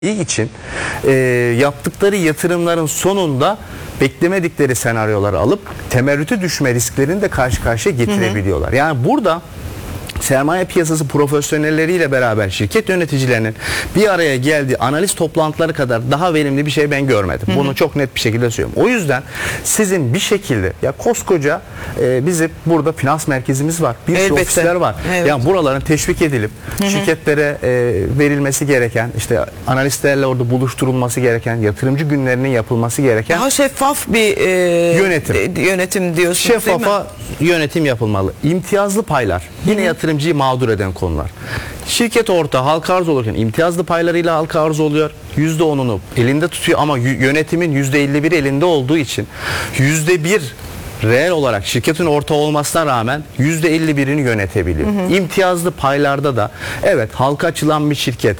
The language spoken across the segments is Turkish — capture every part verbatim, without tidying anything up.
için e, yaptıkları yatırımların sonunda beklemedikleri senaryoları alıp temerrüte düşme risklerini de karşı karşıya getirebiliyorlar. Hı hı. Yani burada sermaye piyasası profesyonelleriyle beraber şirket yöneticilerinin bir araya geldiği analiz toplantıları kadar daha verimli bir şey ben görmedim. Hı hı. Bunu çok net bir şekilde söylüyorum. O yüzden sizin bir şekilde ya koskoca e, bizim burada finans merkezimiz var. Bir sürü ofisler var. Evet. Yani buraların teşvik edilip hı hı. şirketlere e, verilmesi gereken, işte analistlerle orada buluşturulması gereken, yatırımcı günlerinin yapılması gereken daha şeffaf bir e, yönetim. yönetim diyorsunuz. Şeffafa yönetim yapılmalı. İmtiyazlı paylar. Yine hı hı. yatırımcıyı mağdur eden konular. Şirket orta halka arz olurken imtiyazlı paylarıyla halka arz oluyor. yüzde onunu elinde tutuyor ama yönetimin yüzde elli biri elinde olduğu için yüzde bir reel olarak şirketin orta olmasına rağmen yüzde elli birini yönetebiliyor. Hı hı. İmtiyazlı paylarda da evet halka açılan bir şirket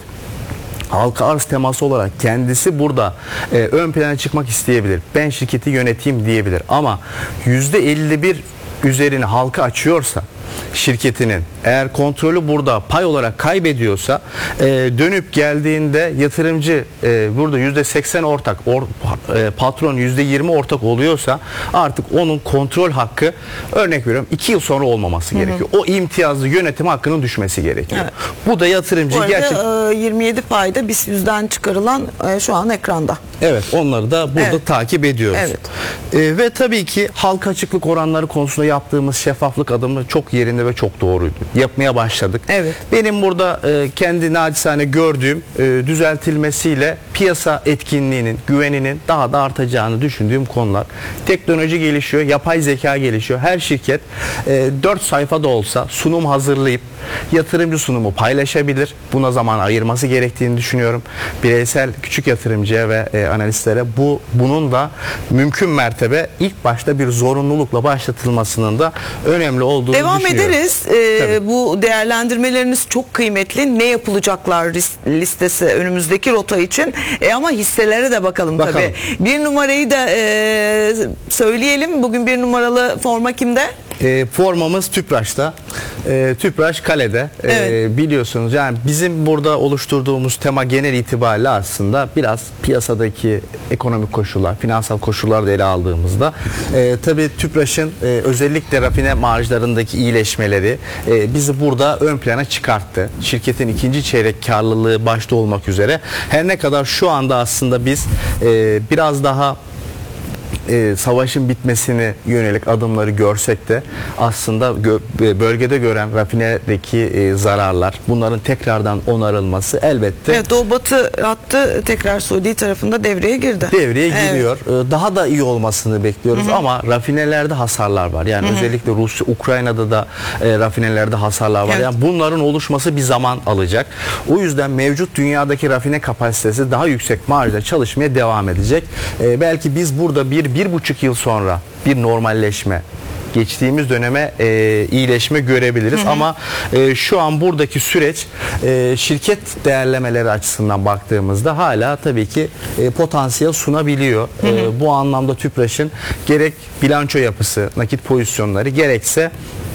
halka arz teması olarak kendisi burada e, ön plana çıkmak isteyebilir. Ben şirketi yöneteyim diyebilir. Ama yüzde elli bir üzerini halka açıyorsa şirketinin eğer kontrolü burada pay olarak kaybediyorsa e, dönüp geldiğinde yatırımcı e, burada yüzde seksen ortak or, e, patron yüzde yirmi ortak oluyorsa artık onun kontrol hakkı örnek veriyorum iki yıl sonra olmaması hı hı. gerekiyor. O imtiyazlı yönetim hakkının düşmesi gerekiyor. Evet. Bu da yatırımcı bu arada, gerçekten e, yirmi yedi payda BIST yüzden çıkarılan e, şu an ekranda. Evet, onları da burada evet. takip ediyoruz. Evet. E, ve tabii ki halka açıklık oranları konusunda yaptığımız şeffaflık adımı çok yerinde ve çok doğruydu. Yapmaya başladık. Evet. Benim burada e, kendi nacizane gördüğüm e, düzeltilmesiyle piyasa etkinliğinin, güveninin daha da artacağını düşündüğüm konular. Teknoloji gelişiyor, yapay zeka gelişiyor. Her şirket e, dört sayfada olsa sunum hazırlayıp yatırımcı sunumu paylaşabilir. Buna zaman ayırması gerektiğini düşünüyorum. Bireysel küçük yatırımcıya ve e, analistlere bu bunun da mümkün mertebe ilk başta bir zorunlulukla başlatılmasının da önemli olduğunu Devam düşünüyorum. Devam ederiz. Ee, bu değerlendirmeleriniz çok kıymetli. Ne yapılacaklar listesi önümüzdeki rota için. E, ama hisselere de bakalım, bakalım. tabii. Bir numarayı da e, söyleyelim. Bugün bir numaralı forma kimde? E, formamız Tüpraş'ta. E, Tüpraş kalede. E, evet. Biliyorsunuz yani bizim burada oluşturduğumuz tema genel itibariyle aslında biraz piyasadaki ekonomik koşullar, finansal koşulları da ele aldığımızda e, tabii Tüpraş'ın e, özellikle rafine marjlarındaki iyileşmeleri e, bizi burada ön plana çıkarttı. Şirketin ikinci çeyrek karlılığı başta olmak üzere. Her ne kadar şu anda aslında biz e, biraz daha E, savaşın bitmesine yönelik adımları görsek de aslında gö bölgede gören rafinedeki e, zararlar, bunların tekrardan onarılması elbette. Evet, Doğu Batı hattı tekrar Suudi tarafında devreye girdi. Devreye giriyor. Evet. Daha da iyi olmasını bekliyoruz. Hı hı. Ama rafinelerde hasarlar var. Yani hı hı. özellikle Rusya, Ukrayna'da da e, rafinelerde hasarlar var. Evet. Yani bunların oluşması bir zaman alacak. O yüzden mevcut dünyadaki rafine kapasitesi daha yüksek marjda çalışmaya devam edecek. E, belki biz burada bir bir buçuk yıl sonra bir normalleşme, geçtiğimiz döneme e, iyileşme görebiliriz. Hı hı. Ama e, şu an buradaki süreç e, şirket değerlemeleri açısından baktığımızda hala tabii ki e, potansiyel sunabiliyor. Hı hı. E, bu anlamda Tüpraş'ın gerek bilanço yapısı, nakit pozisyonları gerekse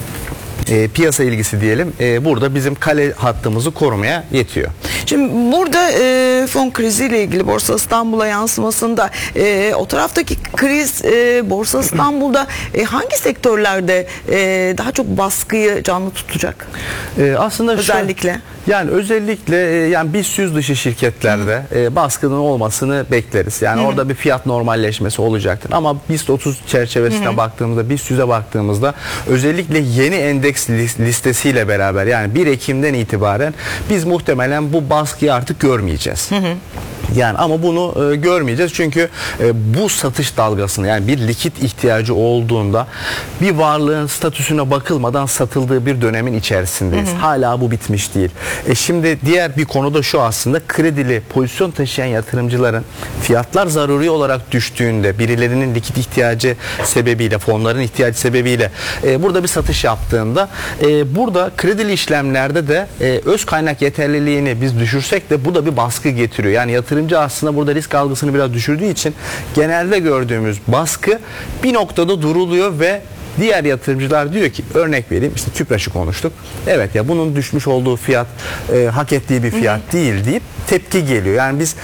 E, piyasa ilgisi diyelim e, burada bizim kale hattımızı korumaya yetiyor. Şimdi burada e, fon kriziyle ilgili Borsa İstanbul'a yansımasında e, o taraftaki kriz e, Borsa İstanbul'da e, hangi sektörlerde e, daha çok baskıyı canlı tutacak? E, aslında özellikle şu, yani özellikle e, yani BIST yüz dışı şirketlerde e, baskının olmasını bekleriz. Yani Hı-hı. orada bir fiyat normalleşmesi olacaktır. Ama BIST otuz çerçevesine Hı-hı. baktığımızda, BIST yüze baktığımızda özellikle yeni endeks listesiyle beraber yani bir Ekim'den itibaren biz muhtemelen bu baskıyı artık görmeyeceğiz. Hı hı. Yani ama bunu e, görmeyeceğiz çünkü e, bu satış dalgasını yani bir likit ihtiyacı olduğunda bir varlığın statüsüne bakılmadan satıldığı bir dönemin içerisindeyiz. Hı hı. Hala bu bitmiş değil. E şimdi diğer bir konu da şu aslında kredili pozisyon taşıyan yatırımcıların fiyatlar zaruri olarak düştüğünde birilerinin likit ihtiyacı sebebiyle fonların ihtiyacı sebebiyle e, burada bir satış yaptığında e, burada kredili işlemlerde de e, öz kaynak yeterliliğini biz düşürsek de bu da bir baskı getiriyor. Yani yatırımcı aslında burada risk algısını biraz düşürdüğü için genelde gördüğümüz baskı bir noktada duruluyor ve diğer yatırımcılar diyor ki örnek vereyim işte Tüpraş'ı konuştuk. Evet ya bunun düşmüş olduğu fiyat e, hak ettiği bir fiyat Hı -hı. değil deyip tepki geliyor. Yani biz